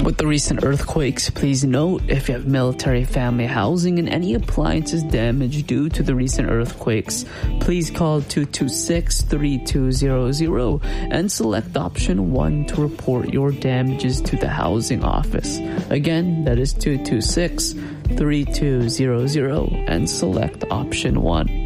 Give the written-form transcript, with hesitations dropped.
With the recent earthquakes, please note if you have military family housing and any appliances damaged due to the recent earthquakes, please call 226-3200 and select option 1 to report your damages to the housing office. Again, that is 226-3200 and select option 1.